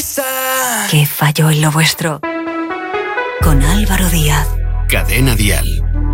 ¿Qué falló en lo vuestro? Con Álvaro Díaz. Cadena Dial.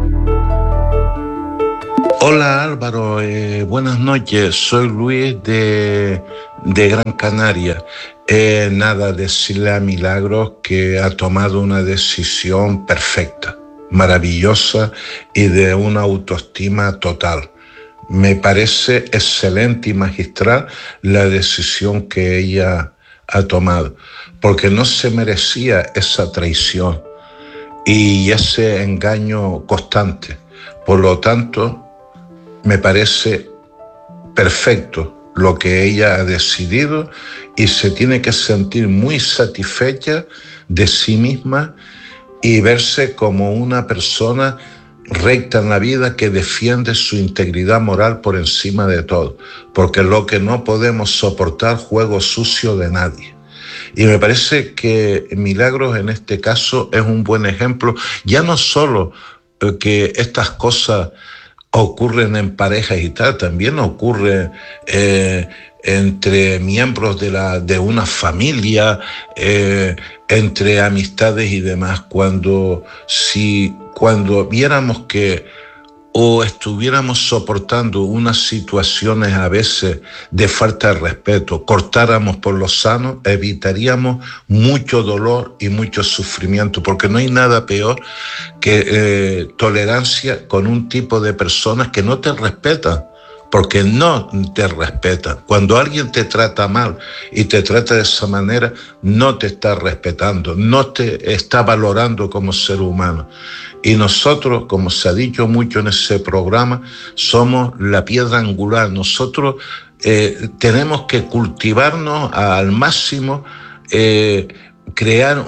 Hola Álvaro, buenas noches, soy Luis de Gran Canaria. Nada, decirle a Milagros que ha tomado una decisión perfecta, maravillosa y de una autoestima total. Me parece excelente y magistral la decisión que ella ha tomado, porque no se merecía esa traición y ese engaño constante. Por lo tanto, me parece perfecto lo que ella ha decidido y se tiene que sentir muy satisfecha de sí misma y verse como una persona recta en la vida que defiende su integridad moral por encima de todo, porque lo que no podemos soportar juego sucio de nadie. Y me parece que Milagros en este caso es un buen ejemplo, ya no solo que estas cosas ocurren en parejas y tal, también ocurre entre miembros de una familia, entre amistades y demás. Cuando viéramos que o estuviéramos soportando unas situaciones a veces de falta de respeto, cortáramos por lo sano, evitaríamos mucho dolor y mucho sufrimiento, porque no hay nada peor que tolerancia con un tipo de personas que no te respetan, porque no te respetan. Cuando alguien te trata mal y te trata de esa manera, no te está respetando, no te está valorando como ser humano. Y nosotros, como se ha dicho mucho en ese programa, somos la piedra angular. Nosotros tenemos que cultivarnos al máximo, crear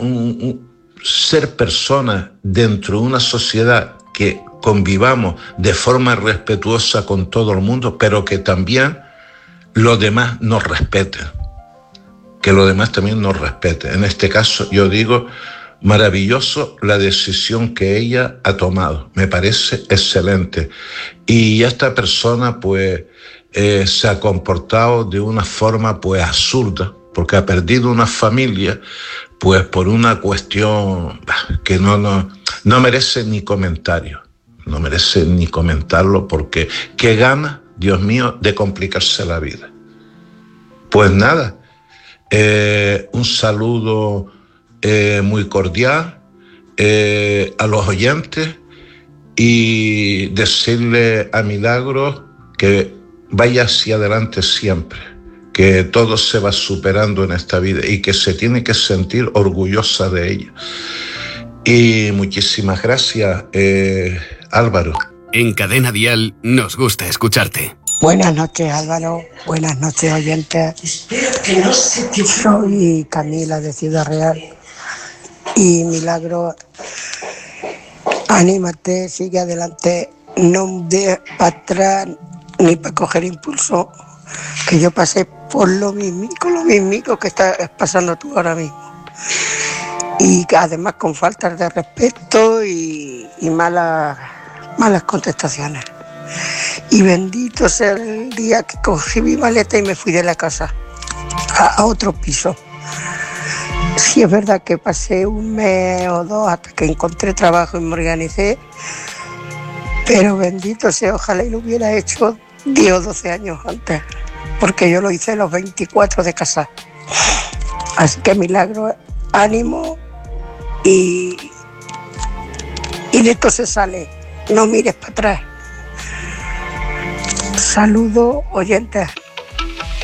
ser personas dentro de una sociedad que convivamos de forma respetuosa con todo el mundo, pero que también los demás nos respeten, que los demás también nos respeten. En este caso, yo digo, maravilloso la decisión que ella ha tomado, me parece excelente. Y esta persona pues se ha comportado de una forma pues absurda, porque ha perdido una familia pues por una cuestión que no merece ni comentario, no merece ni comentarlo, porque qué gana, Dios mío, de complicarse la vida. Pues nada, un saludo muy cordial a los oyentes y decirle a Milagros que vaya hacia adelante siempre, que todo se va superando en esta vida y que se tiene que sentir orgullosa de ella. Y muchísimas gracias, Álvaro. En Cadena Dial nos gusta escucharte. Buenas noches, Álvaro. Buenas noches, oyentes. Soy Camila de Ciudad Real. Y Milagro, anímate, sigue adelante, no dejes para atrás ni para coger impulso, que yo pasé por lo mismico que estás pasando tú ahora mismo. Y además con faltas de respeto y malas contestaciones. Y bendito sea el día que cogí mi maleta y me fui de la casa a otro piso. Sí, es verdad que pasé un mes o dos hasta que encontré trabajo y me organicé, pero bendito sea, ojalá y lo hubiera hecho 10 o 12 años antes, porque yo lo hice a los 24 de casa. Así que Milagro, ánimo y de esto se sale, no mires para atrás. Saludos, oyentes.